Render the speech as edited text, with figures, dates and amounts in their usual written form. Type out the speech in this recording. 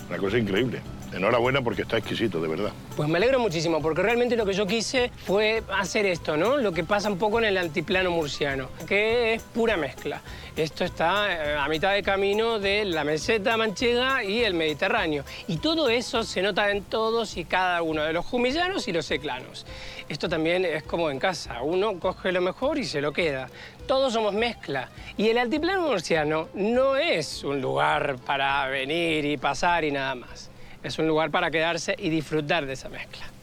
Una cosa increíble. Enhorabuena porque está exquisito, de verdad. Pues me alegro muchísimo, porque realmente lo que yo quise fue hacer esto, ¿no? Lo que pasa un poco en el altiplano murciano, que es pura mezcla. Esto está a mitad de camino de la meseta manchega y el Mediterráneo. Y todo eso se nota en todos y cada uno de los jumillanos y los seclanos. Esto también es como en casa. Uno coge lo mejor y se lo queda. Todos somos mezcla. Y el altiplano murciano no es un lugar para venir y pasar y nada más. Es un lugar para quedarse y disfrutar de esa mezcla.